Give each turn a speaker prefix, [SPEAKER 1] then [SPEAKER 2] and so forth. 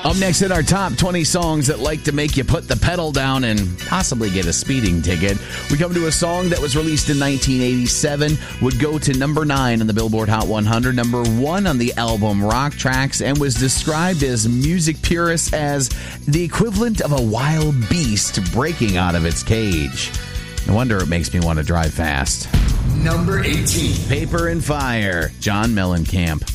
[SPEAKER 1] Up next in our top 20 songs that like to make you put the pedal down and possibly get a speeding ticket, we come to a song that was released in 1987, would go to number 9 on the Billboard Hot 100, number 1 on the album Rock Tracks, and was described as music purists as the equivalent of a wild beast breaking out of its cage. No wonder it makes me want to drive fast.
[SPEAKER 2] Number 18.
[SPEAKER 1] Paper and Fire, John Mellencamp.